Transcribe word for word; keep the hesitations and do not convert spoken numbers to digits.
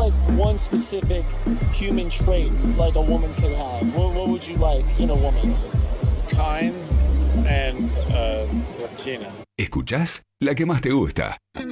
like one specific human trait like a woman could have? What, what would you like in a woman? Kind and uh, Latina. ¿Escuchás la que más te gusta?